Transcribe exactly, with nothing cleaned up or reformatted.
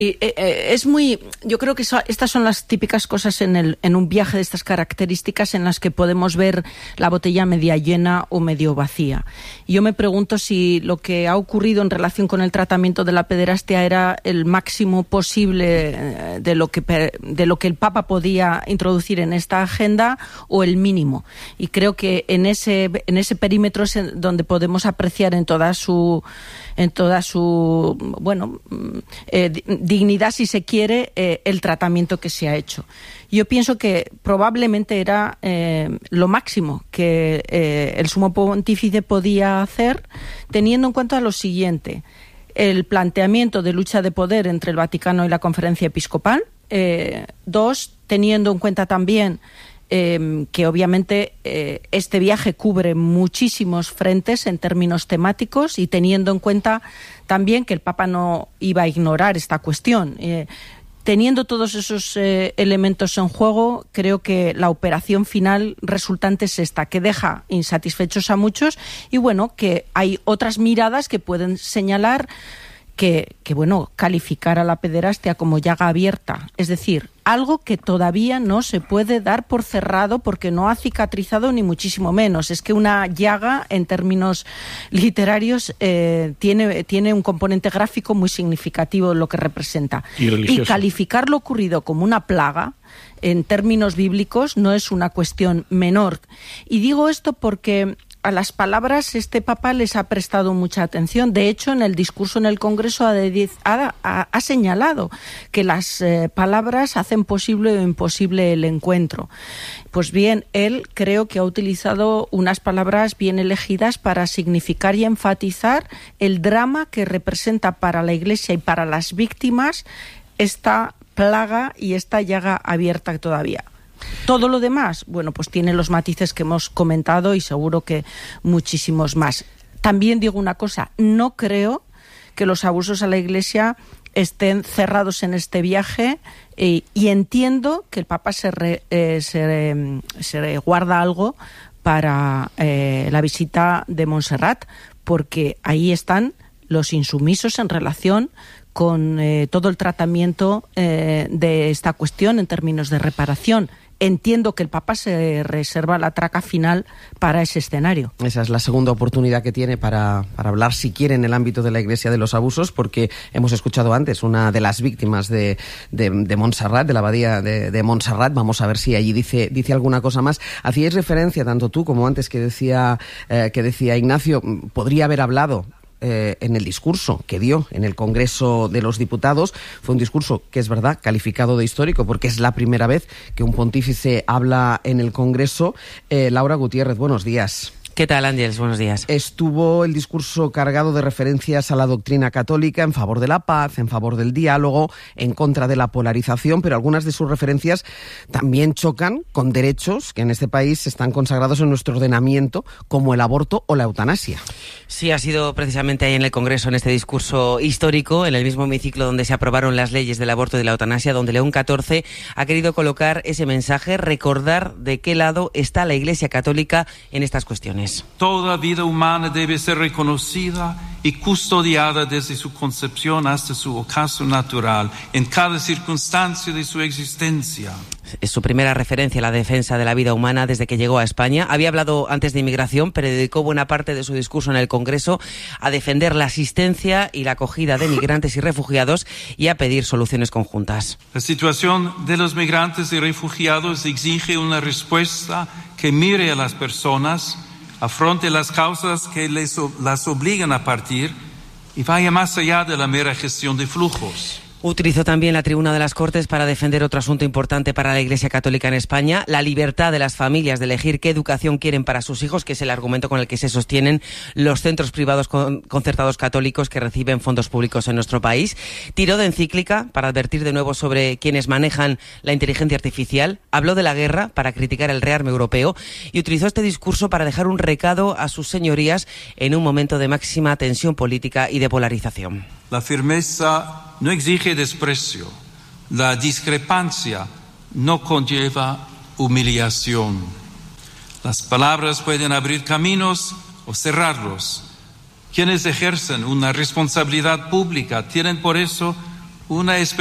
Y, eh, es muy, yo creo que so, estas son las típicas cosas en, el, en un viaje de estas características en las que podemos ver la botella media llena o medio vacía. Y yo me pregunto si lo que ha ocurrido en relación con el tratamiento de la pederastia era el máximo posible de lo que, de lo que el Papa podía introducir en esta agenda o el mínimo. Y creo que en ese, en ese perímetro es donde podemos apreciar en toda su, en toda su, bueno, eh, dignidad, si se quiere, eh, el tratamiento que se ha hecho. Yo pienso que probablemente era eh, lo máximo que eh, el sumo pontífice podía hacer, teniendo en cuenta lo siguiente: el planteamiento de lucha de poder entre el Vaticano y la Conferencia Episcopal. Eh, dos, teniendo en cuenta también Eh, que obviamente eh, este viaje cubre muchísimos frentes en términos temáticos, y teniendo en cuenta también que el Papa no iba a ignorar esta cuestión. Eh, teniendo todos esos eh, elementos en juego, creo que la operación final resultante es esta, que deja insatisfechos a muchos, y bueno, que hay otras miradas que pueden señalar que, que bueno, calificar a la pederastia como llaga abierta, es decir, algo que todavía no se puede dar por cerrado porque no ha cicatrizado ni muchísimo menos. Es que una llaga, en términos literarios, eh, tiene, tiene un componente gráfico muy significativo en lo que representa. Y religioso. Y calificar lo ocurrido como una plaga, en términos bíblicos, no es una cuestión menor. Y digo esto porque a las palabras este Papa les ha prestado mucha atención. De hecho, en el discurso en el Congreso ha, de, ha, ha, ha señalado que las eh, palabras hacen posible o imposible el encuentro. Pues bien, él creo que ha utilizado unas palabras bien elegidas para significar y enfatizar el drama que representa para la Iglesia y para las víctimas esta plaga y esta llaga abierta todavía. Todo lo demás, bueno, pues tiene los matices que hemos comentado y seguro que muchísimos más. También digo una cosa, no creo que los abusos a la Iglesia estén cerrados en este viaje, eh, y entiendo que el Papa se, re, eh, se, se guarda algo para eh, la visita de Montserrat, porque ahí están los insumisos en relación con eh, todo el tratamiento eh, de esta cuestión en términos de reparación. Entiendo que el Papa se reserva la traca final para ese escenario. Esa es la segunda oportunidad que tiene para, para hablar, si quiere, en el ámbito de la Iglesia de los abusos, porque hemos escuchado antes una de las víctimas de, de, de Montserrat, de la abadía de, de Montserrat. Vamos a ver si allí dice, dice alguna cosa más. Hacíais referencia, tanto tú como antes que decía, eh, que decía Ignacio, podría haber hablado Eh, en el discurso que dio en el Congreso de los Diputados. Fue un discurso que es verdad calificado de histórico porque es la primera vez que un pontífice habla en el Congreso. eh, Laura Gutiérrez, buenos días. ¿Qué tal, Ángels? Buenos días. Estuvo el discurso cargado de referencias a la doctrina católica en favor de la paz, en favor del diálogo, en contra de la polarización, pero algunas de sus referencias también chocan con derechos que en este país están consagrados en nuestro ordenamiento, como el aborto o la eutanasia. Sí, ha sido precisamente ahí en el Congreso, en este discurso histórico, en el mismo hemiciclo donde se aprobaron las leyes del aborto y de la eutanasia, donde León catorce ha querido colocar ese mensaje, recordar de qué lado está la Iglesia Católica en estas cuestiones. Toda vida humana debe ser reconocida y custodiada desde su concepción hasta su ocaso natural, en cada circunstancia de su existencia. Es su primera referencia a la defensa de la vida humana desde que llegó a España. Había hablado antes de inmigración, pero dedicó buena parte de su discurso en el Congreso a defender la asistencia y la acogida de migrantes y refugiados y a pedir soluciones conjuntas. La situación de los migrantes y refugiados exige una respuesta que mire a las personas, afronte las causas que les, las obligan a partir y vaya más allá de la mera gestión de flujos. Utilizó también la tribuna de las Cortes para defender otro asunto importante para la Iglesia Católica en España, la libertad de las familias de elegir qué educación quieren para sus hijos, que es el argumento con el que se sostienen los centros privados con, concertados católicos que reciben fondos públicos en nuestro país. Tiró de encíclica para advertir de nuevo sobre quienes manejan la inteligencia artificial. Habló de la guerra para criticar el rearme europeo y utilizó este discurso para dejar un recado a sus señorías en un momento de máxima tensión política y de polarización. La firmeza no exige desprecio. La discrepancia no conlleva humillación. Las palabras pueden abrir caminos o cerrarlos. Quienes ejercen una responsabilidad pública tienen por eso una